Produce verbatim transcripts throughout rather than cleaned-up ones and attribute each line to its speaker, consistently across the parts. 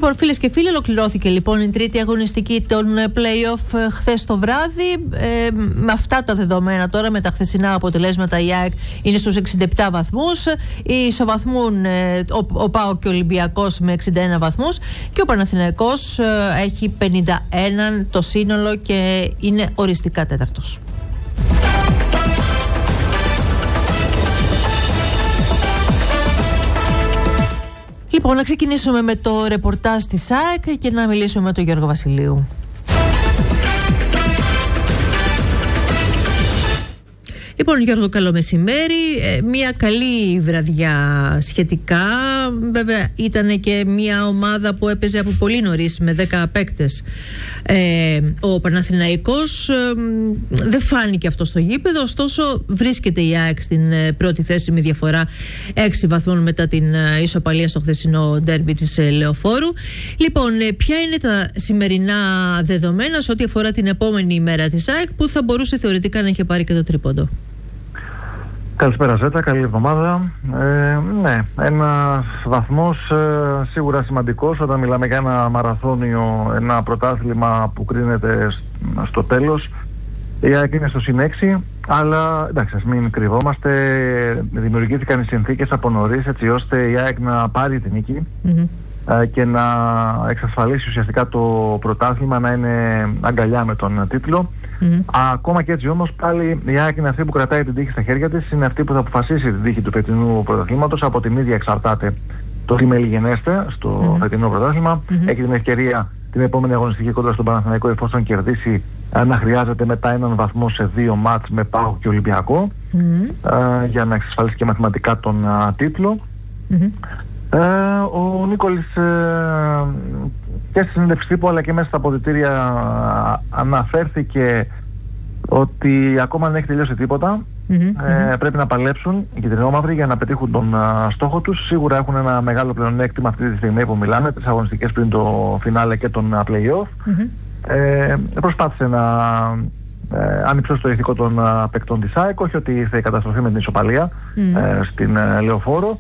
Speaker 1: Λοιπόν, φίλες και φίλοι, ολοκληρώθηκε λοιπόν η τρίτη αγωνιστική των play-off χθες το βράδυ. Ε, με αυτά τα δεδομένα τώρα, με τα χθεσινά αποτελέσματα, η ΑΕΚ είναι στους εξήντα επτά βαθμούς. Ισοβαθμούν ε, ο, ο ΠΑΟΚ και ο Ολυμπιακός με εξήντα ένα βαθμούς. Και ο Παναθηναϊκός ε, έχει πενήντα ένα το σύνολο και είναι οριστικά τέταρτος. Λοιπόν, να ξεκινήσουμε με το ρεπορτάζ της ΑΕΚ και να μιλήσουμε με τον Γιώργο Βασιλείου. Λοιπόν, Γιώργο, καλό μεσημέρι. Ε, μια καλή βραδιά σχετικά. Βέβαια, ήταν και μια ομάδα που έπαιζε από πολύ νωρίς με δέκα παίκτες. Ε, ο Παναθηναϊκός ε, δεν φάνηκε αυτό στο γήπεδο, ωστόσο βρίσκεται η ΑΕΚ στην ε, πρώτη θέση με διαφορά έξι βαθμών μετά την ε, ισοπαλία στο χθεσινό ντέρμπι της ε, Λεωφόρου. Λοιπόν, ε, ποια είναι τα σημερινά δεδομένα σε ό,τι αφορά την επόμενη ημέρα της ΑΕΚ, που θα μπορούσε θεωρητικά να είχε πάρει και το τρίποντο?
Speaker 2: Καλησπέρα Ζέτα, καλή εβδομάδα. Ε, ναι, ένας βαθμός ε, σίγουρα σημαντικός όταν μιλάμε για ένα μαραθώνιο, ένα πρωτάθλημα που κρίνεται στο τέλος. Η ΑΕΚ είναι στο συν έξι, αλλά εντάξει, ας μην κρυβόμαστε, δημιουργήθηκαν οι συνθήκες από νωρίς έτσι ώστε η ΑΕΚ να πάρει την νίκη mm-hmm. ε, και να εξασφαλίσει ουσιαστικά το πρωτάθλημα, να είναι αγκαλιά με τον τίτλο. Mm-hmm. Ακόμα και έτσι όμως πάλι η ΑΕΚ είναι αυτή που κρατάει την τύχη στα χέρια της, είναι αυτή που θα αποφασίσει την τύχη του φετινού πρωταθλήματος. Από την ίδια εξαρτάται το τι μελιγενέστε στο mm-hmm. φετινό πρωτάθλημα. Mm-hmm. Έχει την ευκαιρία την επόμενη αγωνιστική κόντρα στον Παναθηναϊκό, εφόσον κερδίσει, να χρειάζεται μετά έναν βαθμό σε δύο μάτς με ΠΑΟΚ και Ολυμπιακό mm-hmm. α, για να εξασφαλίσει και μαθηματικά τον α, τίτλο. Mm-hmm. Ε, ο Νίκολης ε, και στη συνέντευξη τύπου αλλά και μέσα στα αποδυτήρια αναφέρθηκε ότι ακόμα δεν έχει τελειώσει τίποτα. Mm-hmm, ε, mm-hmm. Πρέπει να παλέψουν οι κυτρινόμαυροι για να πετύχουν τον α, στόχο τους. Σίγουρα έχουν ένα μεγάλο πλεονέκτημα αυτή τη στιγμή που μιλάμε, τις αγωνιστικές πριν το φινάλε και τον α, play-off. Mm-hmm. Ε, προσπάθησε να ε, ανυψώσει το ηθικό των α, παικτών της ΑΕΚ, όχι ότι ήρθε η καταστροφή με την ισοπαλία mm-hmm. ε, στην ε, Λεωφόρο,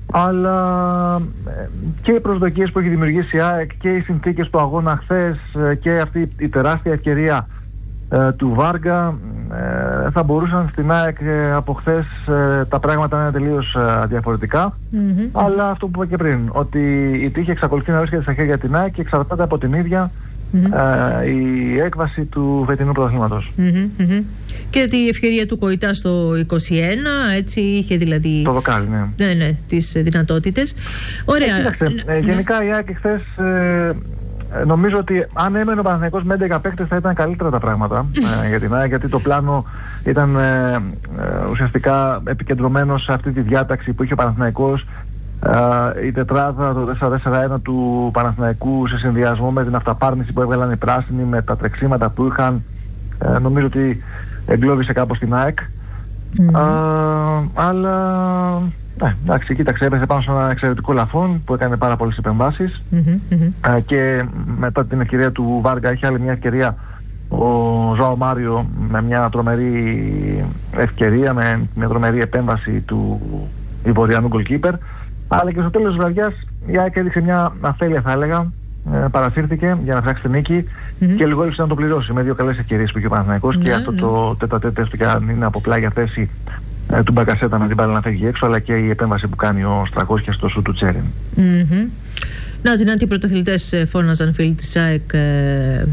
Speaker 2: αλλά ε, και οι προσδοκίες που έχει δημιουργήσει η ΑΕΚ και οι συνθήκες του αγώνα χθες ε, και αυτή η τεράστια ευκαιρία ε, του Βάργα ε, θα μπορούσαν στην ΑΕΚ ε, από χθες ε, τα πράγματα να είναι τελείως ε, διαφορετικά. Mm-hmm. Αλλά αυτό που είπα και πριν, ότι η τύχη εξακολουθεί να βρίσκεται στα χέρια την ΑΕΚ και εξαρτάται από την ίδια mm-hmm. ε, η έκβαση του φετινού πρωταθλήματος. Mm-hmm. Mm-hmm.
Speaker 1: Και τη ευκαιρία του Κοϊτά στο είκοσι ένα, έτσι είχε δηλαδή.
Speaker 2: Το δοκάρι, ναι. Ναι,
Speaker 1: ναι, τις δυνατότητες. Ωραία.
Speaker 2: Ε, κοίταξε, ε, γενικά η ΑΕΚ χθες ε, νομίζω ότι αν έμενε ο Παναθηναϊκός με έντεκα παίκτες θα ήταν καλύτερα τα πράγματα ε, για την ΑΕΚ, γιατί το πλάνο ήταν ε, ε, ουσιαστικά επικεντρωμένο σε αυτή τη διάταξη που είχε ο Παναθηναϊκός. Uh, η τετράδα, το τέσσερα τέσσερα ένα του Παναθηναϊκού σε συνδυασμό με την αυταπάρνηση που έβγαλαν οι πράσινοι, με τα τρεξίματα που είχαν, uh, νομίζω ότι εγκλώβησε κάπως την ΑΕΚ. Mm. Uh, αλλά ε, εντάξει, κοίταξε, έπεσε πάνω σε ένα εξαιρετικό Λαφόν που έκανε πάρα πολλές επεμβάσεις mm-hmm, mm-hmm. Uh, και μετά την ευκαιρία του Βάργα έχει άλλη μια ευκαιρία ο Ζωάο Μάριο με μια τρομερή ευκαιρία, με μια τρομερή επέμβαση του Ιβοριανού goalkeeper. Αλλά και στο τέλος της βραδιάς η ΑΕΚ έδειξε μια αφέλεια, θα έλεγα, ε, παρασύρθηκε για να φτιάξει την νίκη mm-hmm. και λίγο έλειψε να το πληρώσει με δύο καλές ευκαιρίες που είχε ο Παναθηναϊκός mm-hmm. και αυτό το τέτα-τέτα, έστω και αν είναι από πλάγια θέση ε, του Μπακασέτα με την μπάλα να φεύγει έξω, αλλά και η επέμβαση που κάνει ο Στρακόσια στο σου του Τσέριν.
Speaker 1: Mm-hmm. Να, την αντιπρωταθλητές φώναζαν φίλοι της ΑΕΚ ε,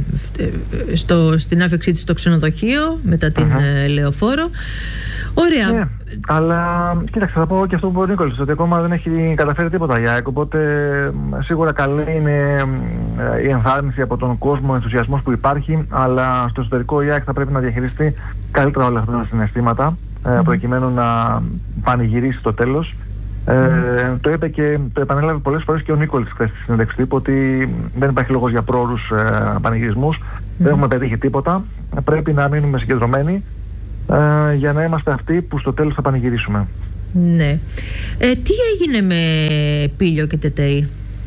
Speaker 1: στο, στην άφηξή της στο ξενοδοχείο μετά την mm-hmm. ε, Λεωφόρο. Ωραία.
Speaker 2: Ναι, αλλά κοίταξε, θα πω και αυτό που είπε ο Νίκολης, ότι ακόμα δεν έχει καταφέρει τίποτα η ΑΕΚ, οπότε σίγουρα καλή είναι η ενθάρρυνση από τον κόσμο, ο ενθουσιασμός που υπάρχει, αλλά στο εσωτερικό η ΑΕΚ θα πρέπει να διαχειριστεί καλύτερα όλα αυτά τα συναισθήματα mm-hmm. προκειμένου να πανηγυρίσει το τέλος. Mm-hmm. Ε, το είπε και το επανέλαβε πολλές φορές και ο Νίκολης χθες στη συνέντευξη τύπου, ότι δεν υπάρχει λόγος για πρόωρους ε, πανηγυρισμούς, mm-hmm. δεν έχουμε πετύχει τίποτα, πρέπει να μείνουμε συγκεντρωμένοι Uh, για να είμαστε αυτοί που στο τέλος θα πανηγυρίσουμε.
Speaker 1: Ναι. Ε, τι έγινε με Πίλιο και Τετέι?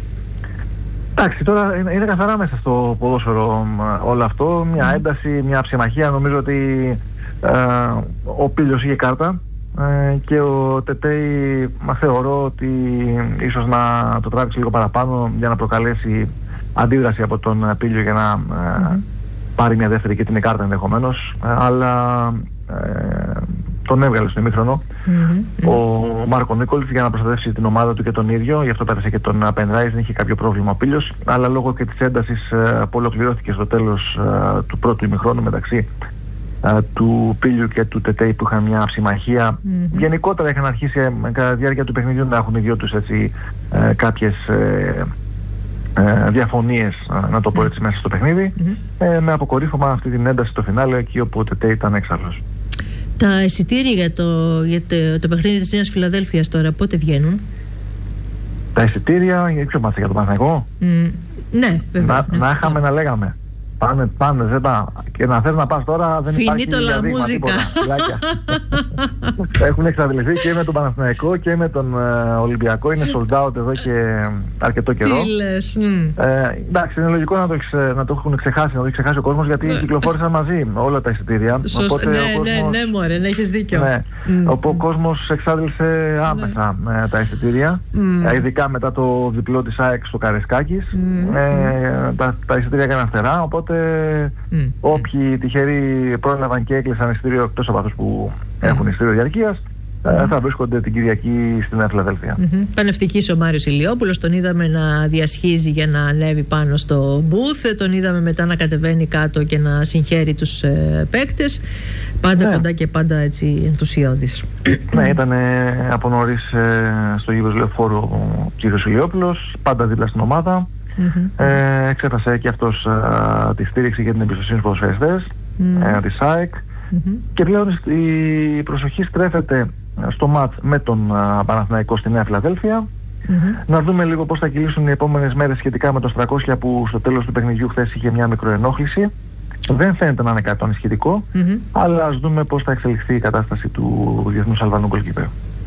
Speaker 2: Εντάξει, τώρα είναι, είναι καθαρά μέσα στο ποδόσφαιρο όλο αυτό. Μια mm. ένταση, μια ψημαχία. Νομίζω ότι uh, ο Πίλιος είχε κάρτα ε, και ο Τετέι μα θεωρώ ότι ίσως να το τράβηξε λίγο παραπάνω για να προκαλέσει αντίδραση από τον Πίλιο για να ε, mm-hmm. πάρει μια δεύτερη και την κάρτα ενδεχομένως, ε, αλλά ε, τον έβγαλε στο ημίχρονο mm-hmm. ο Μάρκο Νίκολιτς για να προστατεύσει την ομάδα του και τον ίδιο. Γι' αυτό πέρασε και τον Πενράιζ, δεν είχε κάποιο πρόβλημα ο Πίλιος, αλλά λόγω και της έντασης ε, που ολοκληρώθηκε στο τέλος ε, του πρώτου ημιχρόνου μεταξύ ε, του Πίλιου και του Τετέι, που είχαν μια ψημαχία. Mm-hmm. Γενικότερα είχαν αρχίσει ε, κατά τη διάρκεια του παιχνιδιού να έχουν οι δυο τους έτσι ε, κάποιες ε, ε, διαφωνίες, να το πω έτσι, μέσα στο παιχνίδι, mm-hmm. ε, με αποκορύφωμα αυτή την ένταση στο φινάλε, εκεί όπου ο Τετέι ήταν έξαλλος.
Speaker 1: Τα εισιτήρια για το, για το, το παιχνίδι της Νέας Φιλαδέλφειας τώρα πότε βγαίνουν?
Speaker 2: Τα εισιτήρια για ποιο μάτσα, για τον Παναθηναϊκό?
Speaker 1: Mm, ναι, βέβαια.
Speaker 2: Να,
Speaker 1: ναι,
Speaker 2: να είχαμε
Speaker 1: ναι.
Speaker 2: να λέγαμε. Πάνε, πάνε, δεν πάνε. Και να θες να πας τώρα, δεν υπάρχει διαδείγμα, τίποτα. Έχουν εξαντληθεί και με τον Παναθηναϊκό και με τον uh, Ολυμπιακό. Είναι sold out εδώ και αρκετό καιρό.
Speaker 1: Τι λες. Mm.
Speaker 2: Ε, εντάξει, είναι λογικό να το, εξε, να το έχουν ξεχάσει, να το έχει ξεχάσει ο κόσμος, γιατί yeah. κυκλοφόρησαν μαζί όλα τα εισιτήρια.
Speaker 1: Σωστά, οπότε ναι, ο κόσμος, ναι, ναι, μωρέ, ναι, έχεις δίκιο.
Speaker 2: Ναι, mm. Οπότε ο κόσμος εξάντλησε άμεσα mm. τα εισιτήρια, mm. ειδικά μετά το διπλό της ΑΕΚ στο Καρεσκάκης. Mm. Ε, τα, τα εισιτήρια έκαναν φτερά, οπότε Mm. όποιοι τυχεροί πρόλαβαν και έκλεισαν εισιτήριο, εκτός από αυτούς που mm. έχουν εισιτήριο διαρκείας, mm. θα βρίσκονται την Κυριακή στη Νέα Φιλαδέλφεια.
Speaker 1: Mm-hmm. Πανευτικής ο Μάριος Ηλιόπουλος, τον είδαμε να διασχίζει για να ανέβει πάνω στο booth, τον είδαμε μετά να κατεβαίνει κάτω και να συγχαίρει τους ε, παίκτες. Πάντα ναι. κοντά και πάντα έτσι ενθουσιώδης.
Speaker 2: Ναι, ήταν από νωρίς ε, στο γήπεδο Λεωφόρου ο κύριος Ηλιόπουλος, πάντα δίπλα στην ομάδα. Mm-hmm. Ε, εξέφρασε και αυτός ε, τη στήριξη και την εμπιστοσύνη στους ποδοσφαιριστές mm-hmm. ε, της ΑΕΚ mm-hmm. και πλέον η προσοχή στρέφεται στο μάτς με τον ε, Παναθηναϊκό στη Νέα Φιλαδέλφεια. Mm-hmm. Να δούμε λίγο πώς θα κυλήσουν οι επόμενες μέρες σχετικά με το Στρακόσια, που στο τέλος του παιχνιδιού χθες είχε μια μικροενόχληση. Δεν φαίνεται να είναι κάτι ανησυχητικό, mm-hmm. αλλά ας δούμε πώς θα εξελιχθεί η κατάσταση του διεθνούς Αλβανού γκολκίπερ.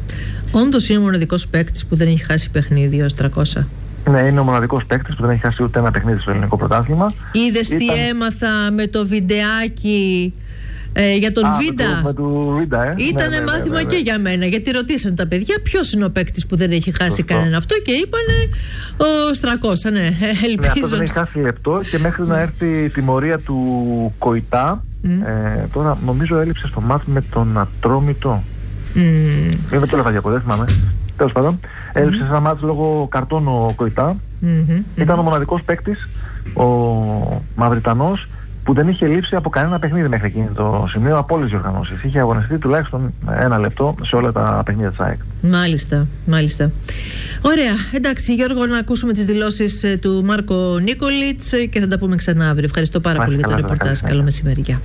Speaker 1: Όντως είναι ο μοναδικός παίκτης που δεν έχει χάσει παιχνίδι ο Στρακόσα.
Speaker 2: Ναι, είναι ο μοναδικός παίκτης που δεν έχει χάσει ούτε ένα παιχνίδι στο ελληνικό πρωτάθλημα.
Speaker 1: Είδες Ήταν... τι έμαθα με το βιντεάκι ε, για τον
Speaker 2: Α,
Speaker 1: Βίντα?
Speaker 2: Με το Βίντα, ε.
Speaker 1: Ήτανε
Speaker 2: ναι, ναι,
Speaker 1: μάθημα
Speaker 2: ναι, ναι, ναι.
Speaker 1: και για μένα, γιατί ρωτήσαν τα παιδιά ποιος είναι ο παίκτης που δεν έχει χάσει Σωστό. κανένα αυτό, και είπανε ο Στρακόσα. Ναι, ελπίζω.
Speaker 2: Ναι, αυτό δεν έχει χάσει λεπτό, και μέχρι mm. να έρθει η τιμωρία του Κοϊτά, mm. ε, τώρα νομίζω έλειψε στο μάτι με τον Ατρόμητο. Mm. Είναι το Λεβαδιακό, δεν θυμάμαι. Τέλος πάντων, mm-hmm. έλειψε σε ένα μάτς λόγω καρτών ο Κοϊτά. Mm-hmm. Ήταν ο μοναδικός παίκτης, ο Μαυριτανός, που δεν είχε λείψει από κανένα παιχνίδι μέχρι εκείνο το σημείο, από όλες τις οργανώσεις. Είχε αγωνιστεί τουλάχιστον ένα λεπτό σε όλα τα παιχνίδια της ΑΕΚ.
Speaker 1: Μάλιστα, μάλιστα. Ωραία, εντάξει Γιώργο, να ακούσουμε τις δηλώσεις του Μάρκο Νίκολιτς και θα τα πούμε ξανά αύριο. Ευχαριστώ πάρα Μάλιστα, πολύ για το ρεπορτάζ. Καλό μεσημέρι. Γεια.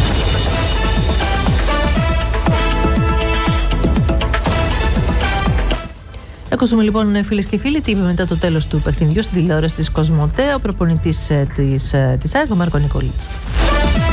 Speaker 1: Ακούσαμε λοιπόν, φίλες και φίλοι, τι είπε μετά το τέλος του παιχνιδιού στην τηλεόραση της Κοσμοτέ ο προπονητής της, της ΑΕΚ, ο Μάρκο Νίκολιτς.